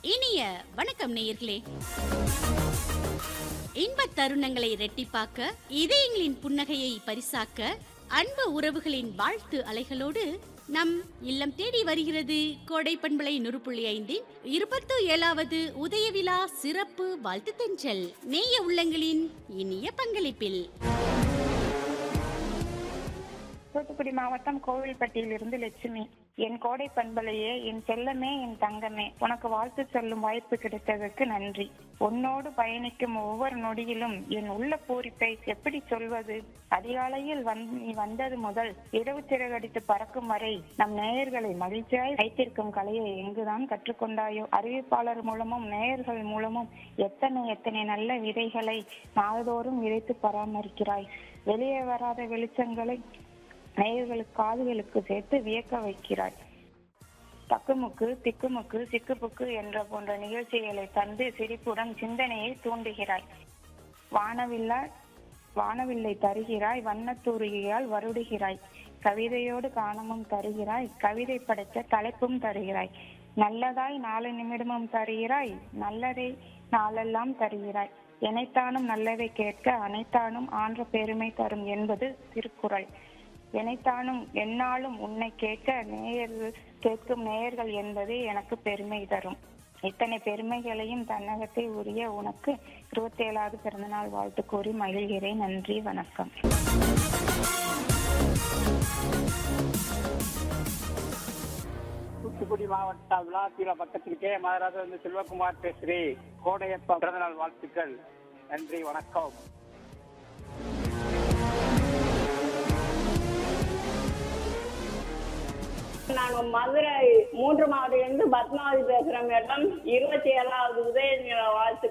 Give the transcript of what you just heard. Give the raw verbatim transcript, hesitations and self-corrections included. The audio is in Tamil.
இனிய வணக்கம் நேயர்களே. இன்பத் தருணங்களை இரட்டிப்பாக்க, இதயங்களின் புன்னகையை பரிசாக்க, அன்பு உறவுகளின் வாழ்த்து அலைகளோடு நம் இல்லம் தேடி வருகிறது கோடை பண்பலை நூறு புள்ளி ஐந்தின் இருபத்தி ஏழாவது உதய விழா சிறப்பு வாழ்த்து தென்றல், நேய உள்ளங்களின் இனிய பங்களிப்பில். தூத்துக்குடி மாவட்டம் கோவில்பட்டியில் இருந்து லட்சுமி. என் கோடை பண்பலையே, என் செல்லமே, என் தங்கமே, உனக்கு வாழ்த்து சொல்லும் வாய்ப்பு கிடைத்ததற்கு நன்றி. உன்னோடு பயணிக்கும் ஒவ்வொரு நொடியிலும் என் உள்ள பூரிப்பை எப்படி சொல்வது? அதிகாலையில் நீ வந்தது முதல் இரவு சிறகடித்து பறக்கும் வரை நம் நேயர்களை மகிழ்ச்சியாய் வைத்திருக்கும் கலையை எங்குதான் கற்றுக்கொண்டாயோ? அறிவிப்பாளர் மூலமும் நேயர்கள் மூலமும் எத்தனை எத்தனை நல்ல விதைகளை நாள்தோறும் விதைத்து பராமரிக்கிறாய். வெளியே வராத வெளிச்சங்களை நேயர்களுக்கு காதுகளுக்கு சேர்த்து வியக்க வைக்கிறாய். தக்குமுக்கு திக்குமுக்கு சிக்குப்புக்கு என்ற போன்ற நிகழ்ச்சிகளை தந்து சிரிப்புடன் சிந்தனையை தூண்டுகிறாய். வானவில்லா வானவில்லை தருகிறாய், வண்ணத்தூரிகையால் வருடுகிறாய். கவிதையோடு காணமும் தருகிறாய், கவிதை படைத்த தலைப்பும் தருகிறாய். நல்லதாய் நாலு நிமிடமும் தருகிறாய், நல்லதை நாளெல்லாம் தருகிறாய். எனைத்தானும் நல்லதை கேட்க அனைத்தானும் ஆன்ற பெருமை தரும் என்பது திருக்குறள். எனைத்தானும் எந்நாளும் உன்னை கேட்க நேயர்கள் கேட்கும் நேயர்கள் என்பதே எனக்கு பெருமை தரும். இத்தனை பெருமைகளையும் தன்னகத்தை உரிய உனக்கு இருபத்தி ஏழாவது பிறந்தநாள் வாழ்த்து கூறி மகிழ்கிறேன். நன்றி, வணக்கம். தூத்துக்குடி மாவட்டம் விளாத்திர பக்கத்தில் கே மகாராஜா வந்து செல்வகுமார் பேசுகிறேன். கோடையப்ப பிறந்தநாள் வாழ்த்துக்கள். நன்றி, வணக்கம். நான் மதுரை மூன்று மாவட்டத்திலிருந்து பத்மாவதி பேசுறேன் மேடம். இருபத்தி ஏழாவது உதய வாழ்த்து